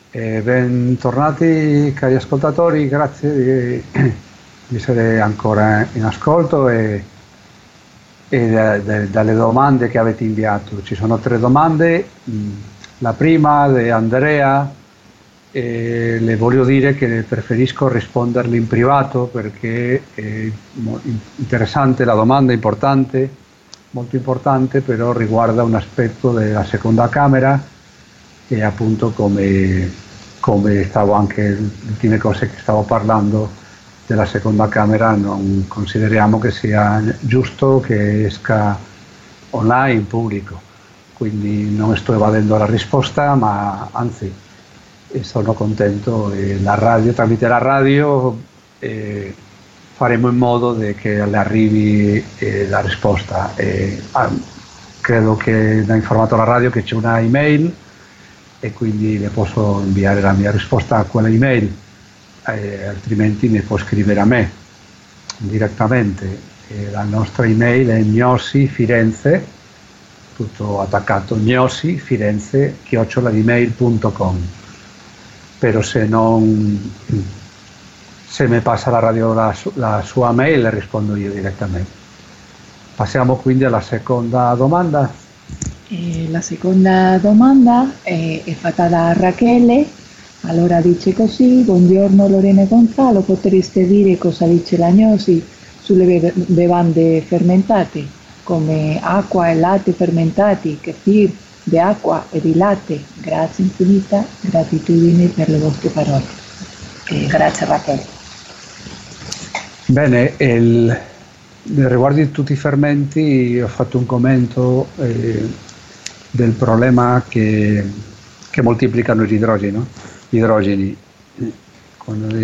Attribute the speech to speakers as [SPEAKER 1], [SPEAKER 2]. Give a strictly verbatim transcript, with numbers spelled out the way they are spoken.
[SPEAKER 1] E bentornati cari ascoltatori, grazie di, di essere ancora in ascolto e, e da, da, dalle domande che avete inviato. Ci sono tre domande, la prima di Andrea, e le voglio dire che preferisco risponderle in privato perché è interessante la domanda, importante, molto importante, però riguarda un aspetto della seconda camera e appunto come, come stavo anche le ultime cose che stavo parlando della seconda camera, non consideriamo che sia giusto che esca online in pubblico, quindi non sto evadendo la risposta, ma anzi sono contento e la radio, tramite la radio eh, faremo in modo de che le arrivi eh, la risposta. Eh, ah, credo che ha informato la radio che c'è una email e quindi le posso inviare la mia risposta a quella email, eh, altrimenti mi può scrivere a me direttamente. Eh, la nostra email è gnosi firenze, tutto attaccato, gnosi firenze chiocciola gmail punto com. Però se non, se mi passa la radio la, la sua mail, le rispondo io direttamente. Passiamo quindi alla seconda domanda.
[SPEAKER 2] Eh, la seconda domanda è, è fatta da Rachele. Allora dice così: buongiorno Lorena e Gonzalo, potreste dire cosa dice la gnosi sulle bevande fermentate come acqua e latte fermentati, kefir di acqua e di latte? Grazie infinita, gratitudine per le vostre parole. Eh, grazie Rachele.
[SPEAKER 1] Bene, il, riguardo di tutti i fermenti ho fatto un commento eh, del problema che, che moltiplicano gli idrogeni, gli idrogeni. Quando